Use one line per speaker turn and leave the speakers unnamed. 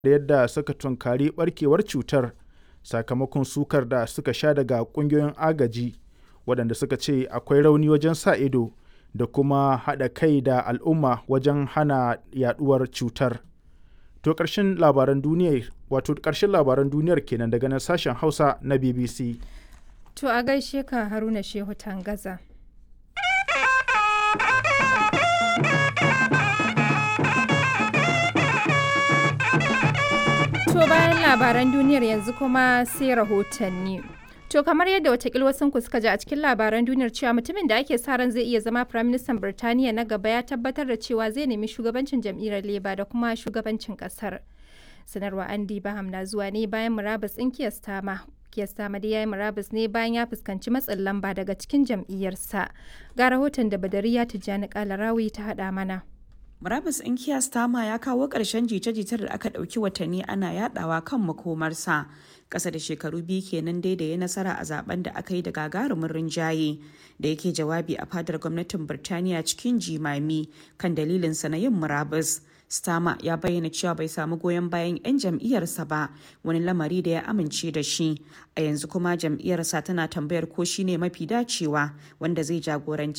da yadda suka tunkari barkewar cutar sakamakon sukar da suka sha daga ƙungiyoyin agaji waɗanda suka ce akwai rauni wajen sa ido da kuma haɗa kai da al'umma wajen hana yaɗuwar cutar. To ƙarshen labaran duniyar kenan daga nan sashen Hausa na BBC.
To a gaishe ka Haruna Shehu Tangaza. To bayan labaran duniyar yanzu kuma sai rahotanni. To kamar yadda watakil wasunku suka ji a cikin labaran duniyar cewa mutumin da ake sa ran zai iya zama Firaministan Birtaniya na gaba ya tabbatar da cewa zai nemi shugabancin jam'iyyar Labour da kuma shugabancin kasar. Sanarwa Andy Baham na zuwa ne bayan murabus ɗin Keir Starmer. Keir Starmer dai ya yi murabus ne bayan ya fuskanci matsin lamba daga cikin jam'iyyarsa. Ga rahoton da Badariya Tijjani Kalarawi ta haɗa mana.
Murabus ɗin Keir Starmer ya kawo ƙarshen jita-jitar da aka ɗauki watanni ana yaɗawa kan makomarsa. Ƙasa da shekaru biyu kenan dai da ya nasara a zaben da aka yi da gagarumin rinjaye. Da yake jawabi a fadar gwamnatin Birtaniya cikin jimami kan dalilinsa na yin murabus. Starmer ya bayyana cewa bai samu goyon bayan 'yan jam'iyyarsa ba, wani lamari da ya amince da shi. A yanzu kuma jam'iyyarsa tana tambayar ko shine mafi dacewa wanda zai jagoranci